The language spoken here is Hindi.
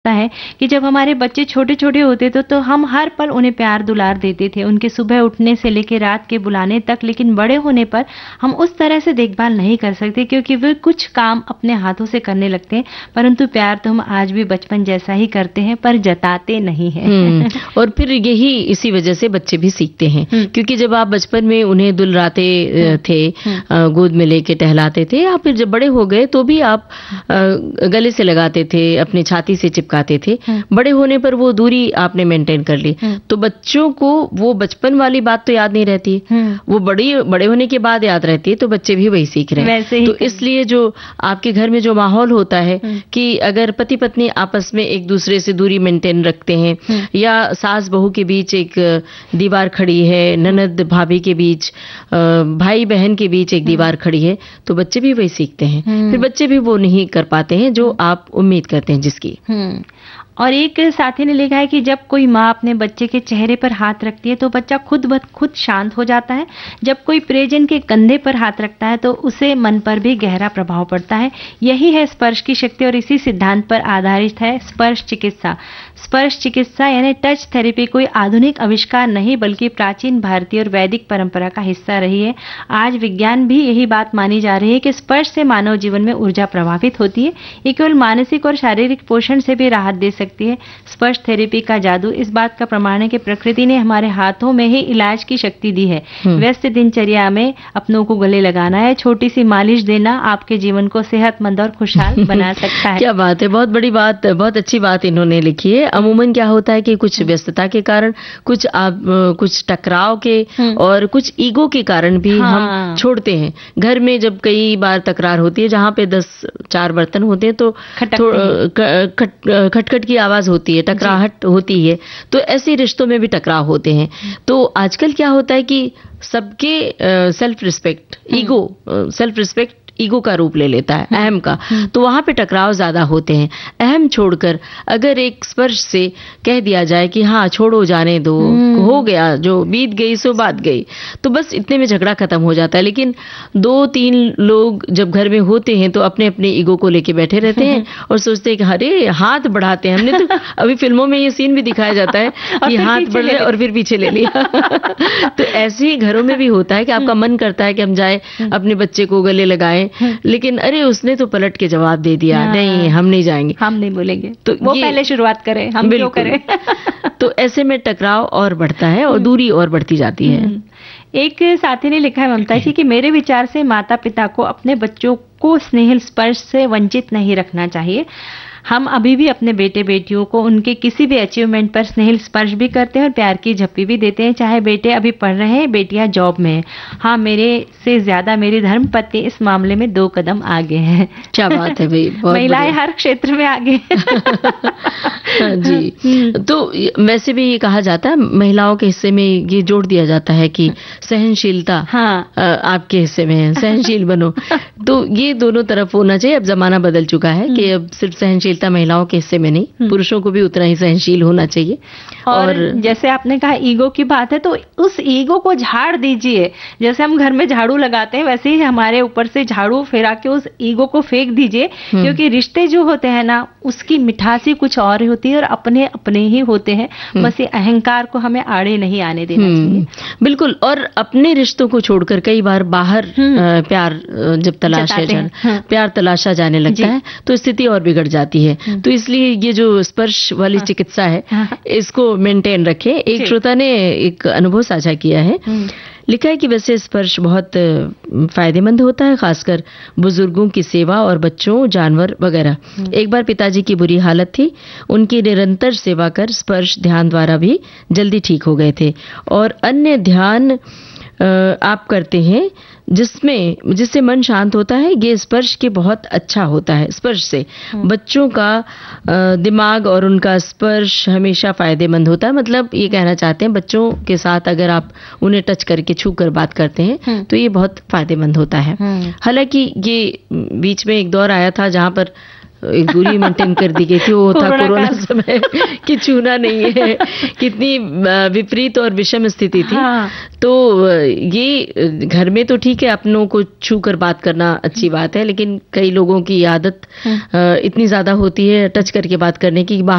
है कि जब हमारे बच्चे छोटे-छोटे होते थे तो हम हर पल उन्हें प्यार दुलार देते थे, उनके सुबह उठने से लेकर रात के बुलाने तक, लेकिन बड़े होने पर हम उस तरह से देखभाल नहीं कर सकते क्योंकि वे कुछ काम अपने हाथों से करने लगते हैं, परंतु प्यार तो हम आज भी बचपन जैसा ही करते हैं पर जताते नहीं हैं। और फिर यही इसी वजह से बच्चे भी सीखते हैं क्योंकि जब आप बचपन में उन्हें दुलराते थे, गोद में लेके टहलाते थे, या फिर जब बड़े हो गए तो भी आप गले से लगाते थे, अपनी छाती से चिपकाते थे, बड़े होने पर वो दूरी आपने मेंटेन कर ली, तो बच्चों को वो बचपन वाली बात तो याद नहीं रहती, वो बड़े होने के बाद याद रहती है, तो बच्चे भी वही सीख रहे हैं। तो इसलिए जो आपके घर में जो माहौल होता है कि अगर पति पत्नी आपस में एक दूसरे से दूरी मेंटेन रखते हैं, या सास बहू के बीच एक दीवार खड़ी है, ननद भाभी के बीच, भाई बहन के बीच एक दीवार खड़ी है, तो बच्चे भी वही सीखते हैं। फिर बच्चे भी वो नहीं कर पाते हैं जो आप उम्मीद करते हैं जिसकी। और एक साथी ने लिखा है कि जब कोई माँ अपने बच्चे के चेहरे पर हाथ रखती है तो बच्चा खुद ब खुद शांत हो जाता है। जब कोई प्रियजन के कंधे पर हाथ रखता है तो उसे मन पर भी गहरा प्रभाव पड़ता है। यही है स्पर्श की शक्ति और इसी सिद्धांत पर आधारित है स्पर्श चिकित्सा। स्पर्श चिकित्सा यानी टच थेरेपी कोई आधुनिक आविष्कार नहीं बल्कि प्राचीन भारतीय और वैदिक परंपरा का हिस्सा रही है। आज विज्ञान भी यही बात मानी जा रही है कि स्पर्श से मानव जीवन में ऊर्जा प्रभावित होती है। ये केवल मानसिक और शारीरिक पोषण से भी राहत दे सकती है। स्पर्श थेरेपी का जादू इस बात का प्रमाण है कि प्रकृति ने हमारे हाथों में ही इलाज की शक्ति दी है। व्यस्त दिनचर्या में अपनों को गले लगाना है, छोटी सी मालिश देना आपके जीवन को सेहतमंद और खुशहाल बना सकता है। क्या बात है, बहुत बड़ी बात, बहुत अच्छी बात इन्होंने लिखी है। अमूमन क्या होता है कि कुछ व्यस्तता के कारण, कुछ टकराव के और कुछ ईगो के कारण भी हम छोड़ते हैं। घर में जब कई बार तकरार होती है, जहाँ पे 10-4 बर्तन होते हैं तो खटखट की आवाज होती है, टकराहट होती है, तो ऐसे रिश्तों में भी टकराव होते हैं। तो आजकल क्या होता है कि सबके सेल्फ रिस्पेक्ट ईगो का रूप ले लेता है, अहम का, तो वहां पे टकराव ज्यादा होते हैं। अहम छोड़कर अगर एक स्पर्श से कह दिया जाए कि हाँ छोड़ो, जाने दो, हो गया, जो बीत गई सो बात गई, तो बस इतने में झगड़ा खत्म हो जाता है। लेकिन 2-3 लोग जब घर में होते हैं तो अपने अपने ईगो को लेके बैठे रहते हैं और सोचते हैं कि अरे हाथ बढ़ाते हैं हमने, तो अभी फिल्मों में ये सीन भी दिखाया जाता है कि हाथ बढ़ रहे और फिर पीछे ले लिया। तो ऐसे ही घरों में भी होता है कि आपका मन करता है कि हम जाए अपने बच्चे को गले लगाएं, लेकिन अरे उसने तो पलट के जवाब दे दिया, नहीं हम नहीं जाएंगे, हम नहीं बोलेंगे, तो वो पहले शुरुआत करें, हम क्यों करें। तो ऐसे में टकराव और बढ़ता है और दूरी और बढ़ती जाती है। एक साथी ने लिखा है ममता जी कि मेरे विचार से माता पिता को अपने बच्चों को स्नेह स्पर्श से वंचित नहीं रखना चाहिए। हम अभी भी अपने बेटे बेटियों को उनके किसी भी अचीवमेंट पर स्नेह स्पर्श भी करते हैं और प्यार की झप्पी भी देते हैं, चाहे बेटे अभी पढ़ रहे हैं, बेटियां जॉब में हैं। हाँ, मेरे से ज्यादा मेरी धर्मपत्नी इस मामले में 2 कदम आगे हैं। क्या बात है भाई, महिलाएं हर क्षेत्र में आगे जी। तो वैसे भी ये कहा जाता है, महिलाओं के हिस्से में ये जोड़ दिया जाता है कि सहनशीलता आपके हिस्से में है, सहनशील बनो। तो ये दोनों तरफ होना चाहिए। अब जमाना बदल चुका है कि अब सिर्फ सहनशीलता महिलाओं के हिस्से में नहीं, पुरुषों को भी उतना ही सहनशील होना चाहिए। और जैसे आपने कहा ईगो की बात है, तो उस ईगो को झाड़ दीजिए। जैसे हम घर में झाड़ू लगाते हैं वैसे ही हमारे ऊपर से झाड़ू फेरा के उस ईगो को फेंक दीजिए, क्योंकि रिश्ते जो होते हैं ना, उसकी मिठास ही कुछ और होती है और अपने अपने ही होते हैं। बस ये अहंकार को हमें आड़े नहीं आने देना चाहिए। बिल्कुल। और अपने रिश्तों को छोड़कर कई बार बाहर प्यार जब प्यार तलाशा जाने लगता है तो स्थिति और बिगड़ जाती है। तो इसलिए ये जो स्पर्श वाली चिकित्सा है, इसको मेंटेन रखें। एक श्रोता ने एक अनुभव साझा किया है, लिखा है कि वैसे स्पर्श बहुत फायदेमंद होता है, खासकर बुजुर्गों की सेवा और बच्चों, जानवर वगैरह। एक बार पिताजी की बुरी हालत थी, उनकी निरंतर सेवा कर स्पर्श ध्यान द्वारा भी जल्दी ठीक हो गए थे। और अन्य ध्यान आप करते हैं जिससे मन शांत होता है, ये स्पर्श के बहुत अच्छा होता है। स्पर्श से बच्चों का दिमाग और उनका स्पर्श हमेशा फायदेमंद होता है। मतलब ये कहना चाहते हैं, बच्चों के साथ अगर आप उन्हें टच करके छू कर बात करते हैं तो ये बहुत फायदेमंद होता है। हालांकि ये बीच में एक दौर आया था जहां पर एक दूरी मेंटेन कर दी गई थी, वो था कोरोना समय कि छूना नहीं है। कितनी विपरीत और विषम स्थिति थी। तो ये घर में तो ठीक है, अपनों को छू कर बात करना अच्छी बात है, लेकिन कई लोगों की आदत इतनी ज्यादा होती है टच करके बात करने की,